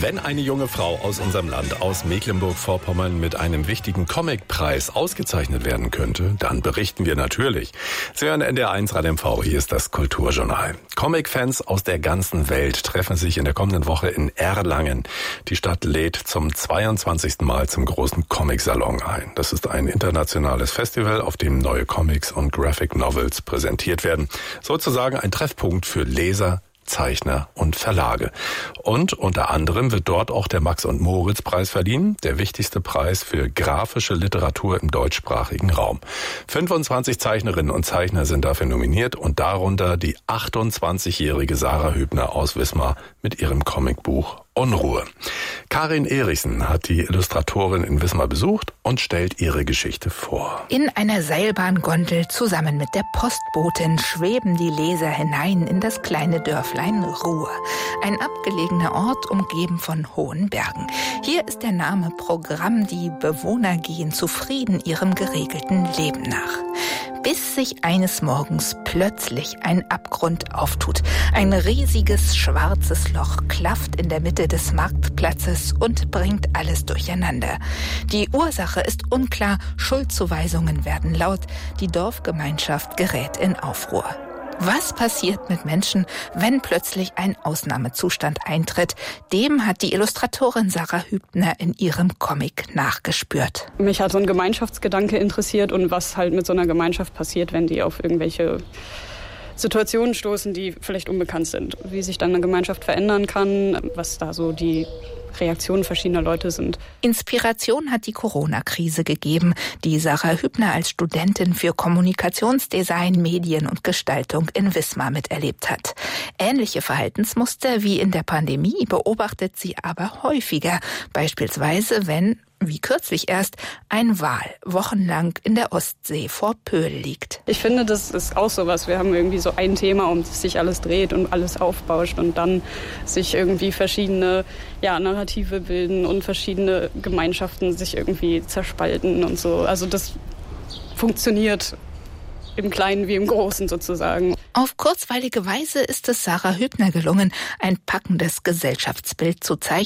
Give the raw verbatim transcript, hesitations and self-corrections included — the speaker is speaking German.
Wenn eine junge Frau aus unserem Land, aus Mecklenburg-Vorpommern, mit einem wichtigen Comicpreis ausgezeichnet werden könnte, dann berichten wir natürlich. Sie hören N D R eins Radio M V, hier ist das Kulturjournal. Comic-Fans aus der ganzen Welt treffen sich in der kommenden Woche in Erlangen. Die Stadt lädt zum zweiundzwanzigsten Mal zum großen Comic-Salon ein. Das ist ein internationales Festival, auf dem neue Comics und Graphic Novels präsentiert werden. Sozusagen ein Treffpunkt für Leser, Zeichner und Verlage. Und unter anderem wird dort auch der Max-und-Moritz-Preis verliehen, der wichtigste Preis für grafische Literatur im deutschsprachigen Raum. fünfundzwanzig Zeichnerinnen und Zeichner sind dafür nominiert und darunter die achtundzwanzigjährige Sarah Hübner aus Wismar mit ihrem Comicbuch Unruhe. Karin Erichsen hat die Illustratorin in Wismar besucht und stellt ihre Geschichte vor. In einer Seilbahngondel zusammen mit der Postbotin schweben die Leser hinein in das kleine Dörflein Ruhr. Ein abgelegener Ort, umgeben von hohen Bergen. Hier ist der Name Programm. Die Bewohner gehen zufrieden ihrem geregelten Leben nach. Bis sich eines Morgens plötzlich ein Abgrund auftut. Ein riesiges schwarzes Loch klafft in der Mitte des Marktplatzes und bringt alles durcheinander. Die Ursache ist unklar, Schuldzuweisungen werden laut, die Dorfgemeinschaft gerät in Aufruhr. Was passiert mit Menschen, wenn plötzlich ein Ausnahmezustand eintritt? Dem hat die Illustratorin Sarah Hübner in ihrem Comic nachgespürt. Mich hat so ein Gemeinschaftsgedanke interessiert und was halt mit so einer Gemeinschaft passiert, wenn die auf irgendwelche Situationen stoßen, die vielleicht unbekannt sind. Wie sich dann eine Gemeinschaft verändern kann, was da so die Reaktionen verschiedener Leute sind. Inspiration hat die Corona-Krise gegeben, die Sarah Hübner als Studentin für Kommunikationsdesign, Medien und Gestaltung in Wismar miterlebt hat. Ähnliche Verhaltensmuster wie in der Pandemie beobachtet sie aber häufiger, beispielsweise wenn, wie kürzlich erst, ein Wal wochenlang in der Ostsee vor Pöhl liegt. Ich finde, das ist auch sowas. Wir haben irgendwie so ein Thema, um das sich alles dreht und alles aufbauscht und dann sich irgendwie verschiedene ja, Narrative bilden und verschiedene Gemeinschaften sich irgendwie zerspalten und so. Also das funktioniert im Kleinen wie im Großen sozusagen. Auf kurzweilige Weise ist es Sarah Hübner gelungen, ein packendes Gesellschaftsbild zu zeichnen,